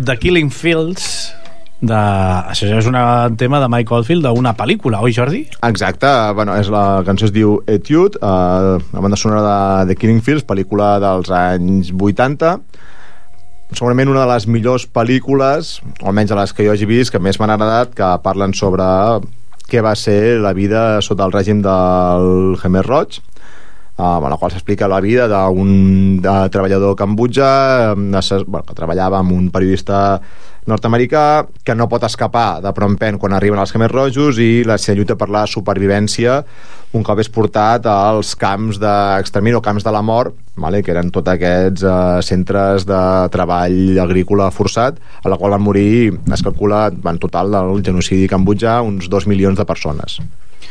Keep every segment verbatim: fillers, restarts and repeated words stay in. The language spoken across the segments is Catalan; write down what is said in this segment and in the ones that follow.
The Killing Fields, de... això és un tema de Mike Oldfield d'una pel·lícula, oi Jordi? Exacte, bueno, és la cançó es diu Etude, eh, la banda sonora de The Killing Fields, pel·lícula dels anys vuitanta, segurament una de les millors pel·lícules, o almenys de les que jo hagi vist, que més m'han agradat, que parlen sobre què va ser la vida sota el règim del Khmer Rouge, Uh, en la qual s'explica la vida d'un uh, treballador cambutjà, uh, bueno, que treballava amb un periodista nord-americà que no pot escapar de Phnom Penh quan arriben els Khmer Rojos, i la seva lluita per la supervivència un cop és portat als camps d'extermini o camps de la mort, vale? Que eren tots aquests uh, centres de treball agrícola forçat, a la qual van morir, es calcula en total del genocidi cambutjà, uns dos milions de persones.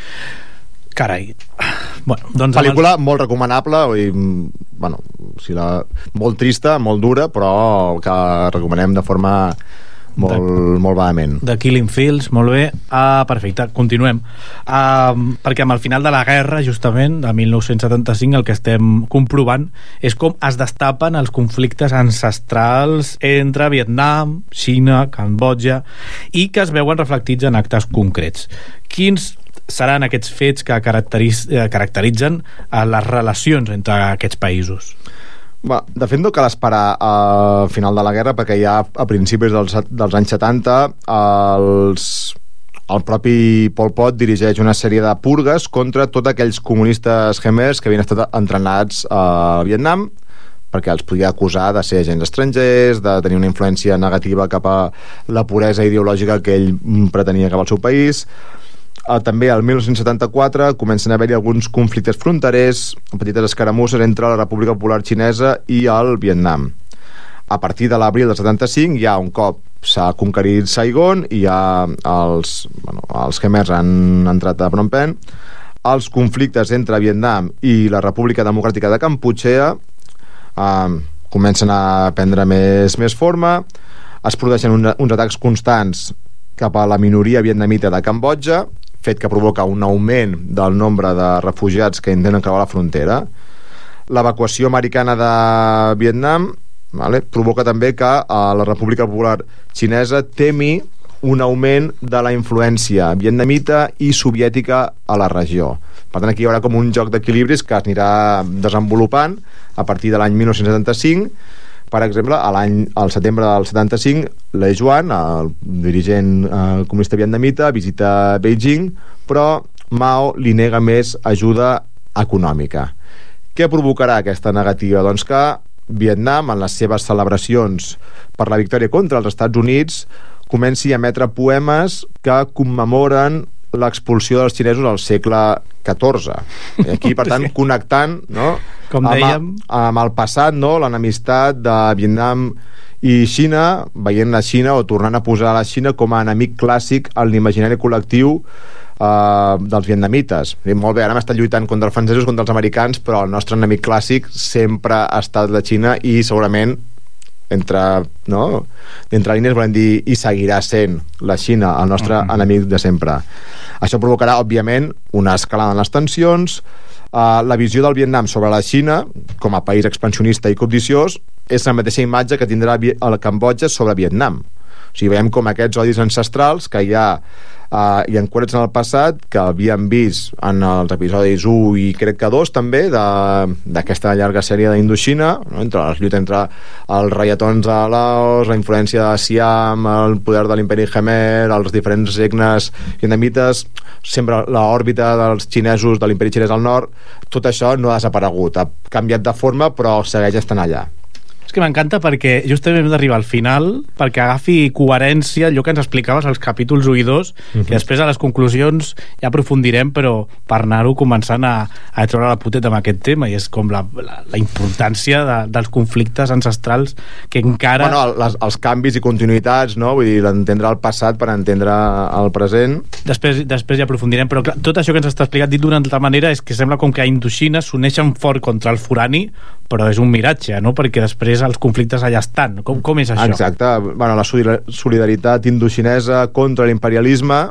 Carai. Bueno, doncs pel·lícula el... molt recomanable i, bueno, si la... molt trista, molt dura, però que recomanem de forma molt, de... molt vehement. The Killing Fields, molt bé. Ah, perfecte, continuem. Ah, perquè amb el final de la guerra, justament, de mil nou-cents setanta-cinc, el que estem comprovant és com es destapen els conflictes ancestrals entre Vietnam, Xina, Cambodja, i que es veuen reflectits en actes concrets. Quins seran aquests fets que caracteritzen les relacions entre aquests països? Va, de fet no cal esperar al final de la guerra, perquè ja a principis dels, dels anys setanta els, el propi Pol Pot dirigeix una sèrie de purgues contra tots aquells comunistes khmers que havien estat entrenats a Vietnam, perquè els podia acusar de ser agents estrangers, de tenir una influència negativa cap a la puresa ideològica que ell pretenia cap al seu país. També al mil nou-cents setanta-quatre comencen a haver-hi alguns conflictes fronterers, petites escaramusses entre la República Popular Xinesa i el Vietnam. A partir de l'abril del setanta-cinc, ja un cop s'ha conquerit Saigon i ja els, bueno, els khmers han entrat a Phnom Penh, els conflictes entre Vietnam i la República Democràtica de Kampuchea eh, comencen a prendre més, més forma, es produeixen un, uns atacs constants cap a la minoria vietnamita de Cambodja, fet que provoca un augment del nombre de refugiats que intenten creuar la frontera. L'evacuació americana de Vietnam, vale, provoca també que a la República Popular Xinesa temi un augment de la influència vietnamita i soviètica a la regió. Per tant, aquí hi haurà com un joc d'equilibris que es anirà desenvolupant a partir de l'any mil nou-cents setanta-cinc. Per exemple, a l'any, al setembre del setanta-cinc, Lê Duan, el dirigent eh, comunista vietnamita, visita Beijing, però Mao li nega més ajuda econòmica. Què provocarà aquesta negativa? Doncs que Vietnam, en les seves celebracions per la victòria contra els Estats Units, comenci a emetre poemes que commemoren l'expulsió dels xinesos al segle catorze. I aquí, per tant, connectant, no, com dèiem, amb, amb el passat, no, l'enemistat de Vietnam i Xina, veient la Xina o tornant a posar la Xina com a enemic clàssic en l'imaginari col·lectiu eh, dels vietnamites. I molt bé, ara hem estat lluitant contra els francesos, contra els americans, però el nostre enemic clàssic sempre ha estat la Xina, i segurament entre, no, entre línies volem dir, i seguirà sent la Xina el nostre uh-huh. enemic de sempre. Això provocarà, òbviament, una escalada en les tensions. Uh, la visió del Vietnam sobre la Xina com a país expansionista i codiciós és la mateixa imatge que tindrà el Cambodja sobre Vietnam. O sigui, veiem com aquests odis ancestrals que hi ha uh, i enquadrats en el passat, que havíem vist en els episodis u i crec que dos també d'aquesta llarga sèrie d'Indoxina, no? Entre les lluites entre els reietons de Laos, la influència de Siam, el poder de l'imperi Khmer, els diferents regnes vietnamites, sempre l'òrbita dels xinesos, de l'imperi xinès al nord, tot això no ha desaparegut, ha canviat de forma però segueix estant allà. És que m'encanta perquè justament hem d'arribar al final perquè agafi coherència allò que ens explicaves als capítols u i dos, uh-huh. que després a les conclusions ja aprofundirem, però per anar-ho començant a, a treure la poteta amb aquest tema, i és com la, la, la importància de, dels conflictes ancestrals que encara... Bueno, les, els canvis i continuïtats, no? Vull dir, entendre el passat per entendre el present. Després, després ja aprofundirem, però clar, tot això que ens està explicat dit d'una altra manera és que sembla com que a Indoxina s'uneixen fort contra el forani, però és un miratge, no? Perquè després els conflictes allà estan. Com, com és això? Exacte. Bueno, la solidaritat indoxinesa contra l'imperialisme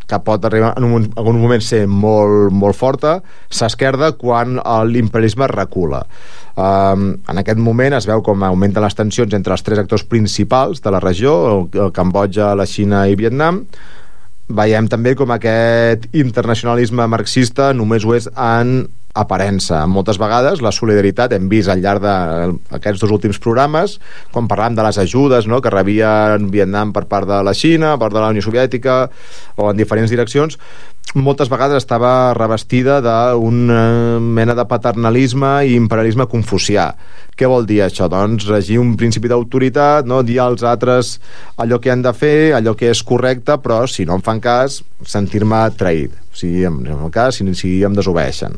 que pot arribar en, un, en algun moment ser molt, molt forta, s'esquerda quan l'imperialisme recula. Um, en aquest moment es veu com augmenten les tensions entre els tres actors principals de la regió, el, el Cambodja, la Xina i Vietnam. Veiem també com aquest internacionalisme marxista només ho és en aparença. Moltes vegades la solidaritat hem vist al llarg d'aquests dos últims programes, quan parlàvem de les ajudes, no?, que rebia Vietnam per part de la Xina, per part de la Unió Soviètica o en diferents direccions, moltes vegades estava revestida d'una mena de paternalisme i imperialisme confucià. Què vol dir això? Doncs regir un principi d'autoritat, no?, dir als altres allò que han de fer, allò que és correcte, però si no em fan cas, sentir-me traït. O sigui, en el cas, si, si em desobeeixen.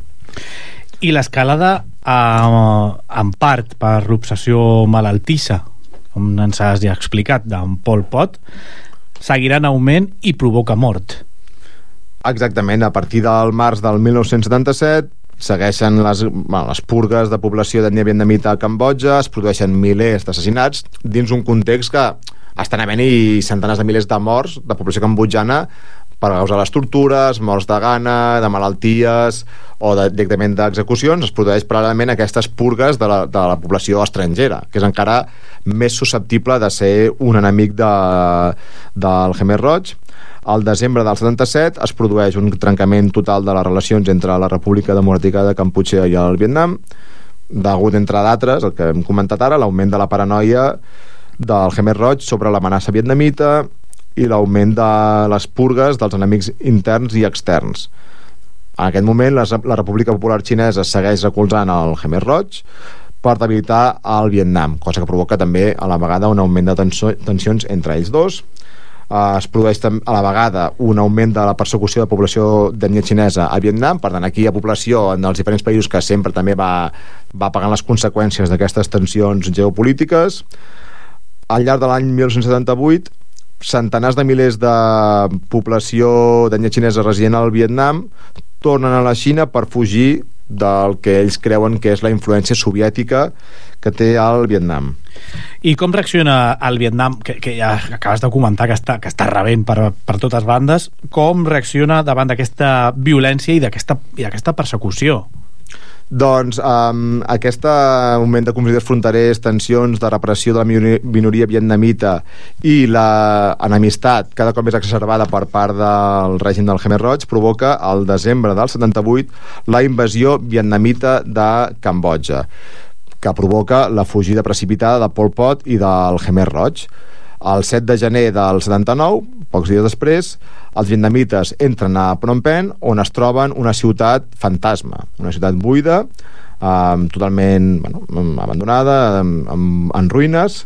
I l'escalada eh, en part per l'obsessió malaltissa, com ens has ja explicat, d'en Pol Pot, seguirà en augment i provoca mort. Exactament, a partir del març del mil nou-cents setanta-set segueixen les, bueno, les purgues de població d'ètnia vietnamita a Cambodja, es produeixen milers d'assassinats dins un context que estan havent-hi centenars de milers de morts de població cambodjana per causar les tortures, morts de gana, de malalties o de, directament d'execucions. Es produeix paral·lelament aquestes purgues de la, de la població estrangera, que és encara més susceptible de ser un enemic de, del Khmer Roig. Al desembre del setanta-set es produeix un trencament total de les relacions entre la República Democràtica de Kampuchea i el Vietnam, degut, entre d'altres, el que hem comentat ara, l'augment de la paranoia del Khmer Roig sobre l'amenaça vietnamita i l'augment de les purgues dels enemics interns i externs. En aquest moment la, la República Popular Xinesa segueix recolzant el Khmer Roig per debilitar el Vietnam, cosa que provoca també a la vegada un augment de tenso, tensions entre ells dos. Uh, es produeix a la vegada un augment de la persecució de població d'ètnia xinesa a Vietnam. Per tant, aquí hi ha població en els diferents països que sempre també va, va pagant les conseqüències d'aquestes tensions geopolítiques. Al llarg de l'any mil nou-cents setanta-vuit, centenars de milers de població d'ètnia xinesa resident al Vietnam tornen a la Xina per fugir del que ells creuen que és la influència soviètica que té al Vietnam. I com reacciona el Vietnam, que, que ja acabes de comentar que està, que està rebent per, per totes bandes, com reacciona davant d'aquesta violència i d'aquesta, i d'aquesta persecució? Doncs um, aquest augment de conflictes fronterers, tensions de repressió de la minoria vietnamita i l'enemistat cada cop més exacerbada per part del règim del Khmer Roig provoca el desembre del setanta-vuit la invasió vietnamita de Cambodja, que provoca la fugida precipitada de Pol Pot i del Khmer Roig. El set de gener del setanta-nou, pocs dies després, els vietnamites entren a Phnom Penh, on es troben una ciutat fantasma, una ciutat buida, eh, totalment bueno, abandonada, en, en ruïnes.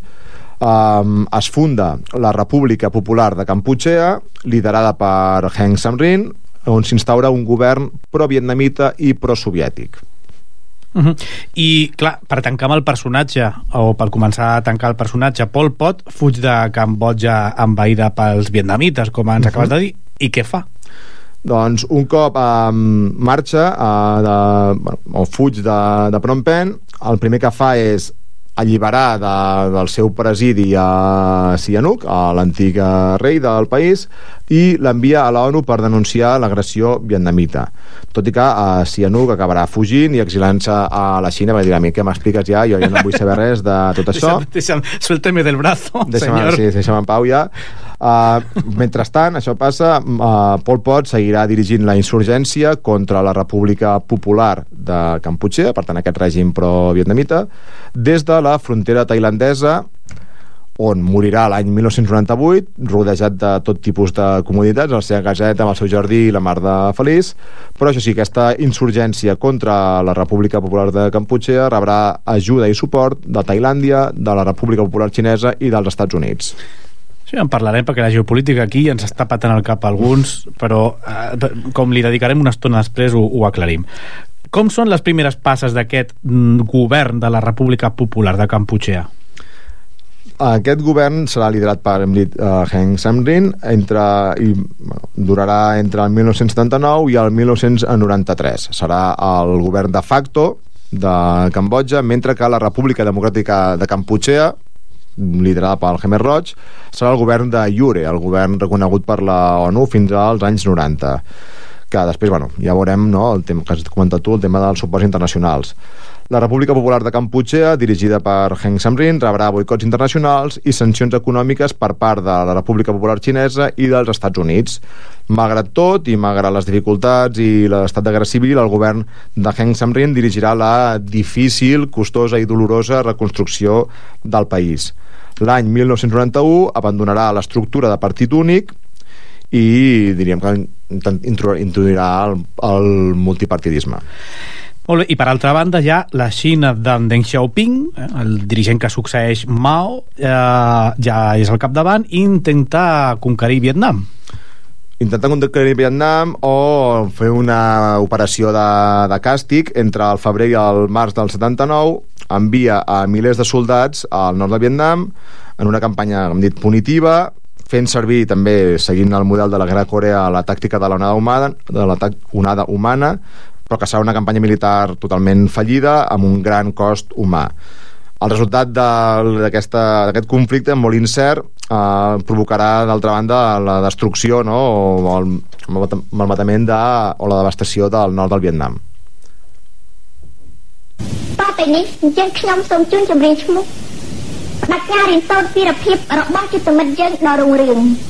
Eh, es funda la República Popular de Kampuchea, liderada per Heng Samrin, on s'instaura un govern pro-vietnamita i pro-soviètic. Uh -huh. I clar, per tancar amb el personatge o per començar a tancar el personatge, Pol Pot fuig de Cambodja envaïda pels vietnamites, com ens uh -huh. acabes de dir, i què fa? Doncs un cop eh, marxa eh, de, bueno, o fuig de, de Phnom Penh, el primer que fa és alliberar de, del seu presidi a Sihanouk, a l'antic rei del país, i l'envia a l'ONU per denunciar l'agressió vietnamita. Tot i que a Sihanouk acabarà fugint i exilant-se a la Xina, va dir, a mi què m'expliques ja? Jo ja no vull saber res de tot això. Deixa'm, suélteme del brazo, deixa'm, senyor. Sí, deixa'm en pau ja. Uh, mentrestant, això passa, uh, Pol Pot seguirà dirigint la insurgència contra la República Popular de Kampuchea, per tant aquest règim pro-vietnamita, des de la frontera tailandesa, on morirà l'any mil nou-cents noranta-vuit, rodejat de tot tipus de comoditats, el seu caseta amb el seu jardí i la mar de feliç. Però això sí, aquesta insurgència contra la República Popular de Kampuchea rebrà ajuda i suport de Tailàndia, de la República Popular Xinesa i dels Estats Units. Sí, en parlarem, perquè la geopolítica aquí ens està patant el cap a alguns, però eh, com li dedicarem una estona després ho, ho aclarim. Com són les primeres passes d'aquest mm, govern de la República Popular de Kampuchea? Aquest govern serà liderat per, hem dit, uh, Heng Samrin, entre, i, bueno, durarà entre el mil nou-cents setanta-nou i el mil nou-cents noranta-tres. Serà el govern de facto de Cambodja, mentre que la República Democràtica de Kampuchea, liderada pel Khmer Rouge, serà el govern de Yure, el govern reconegut per la ONU fins als anys noranta, que després, bueno, ja veurem, no, el tema que has comentat tu, el tema dels suports internacionals. La República Popular de Kampuchea, dirigida per Heng Samrin, rebrà boicots internacionals i sancions econòmiques per part de la República Popular Xinesa i dels Estats Units. Malgrat tot, i malgrat les dificultats i l'estat de guerra civil, el govern de Heng Samrin dirigirà la difícil, costosa i dolorosa reconstrucció del país. L'any mil nou-cents noranta-u abandonarà l'estructura de partit únic i diríem que introduirà el, el multipartidisme. Molt bé, i per altra banda hi ha la Xina d'en Deng Xiaoping, eh, el dirigent que succeeix Mao, eh, ja és al capdavant i intenta conquerir Vietnam. Intentar conquerir Vietnam o fer una operació de, de càstig. Entre el febrer i el març del setanta-nou envia a milers de soldats al nord de Vietnam en una campanya, hem dit, punitiva, fent servir també, seguint el model de la Guerra de Corea, la tàctica de l'onada humana, de l'onada humana, però que serà una campanya militar totalment fallida amb un gran cost humà. El resultat d'aquest conflicte, molt incert, eh, provocarà, d'altra banda, la destrucció, no?, o el malmetament de, o la devastació del nord del Vietnam. តទៅនេះអញ្ចឹងខ្ញុំសូមជូនចម្រៀងឈ្មោះ ផ្ដាច់ការរៀនសូត្រវីរភាពរបស់យុទ្ធមិត្តយើងដ៏រុងរឿង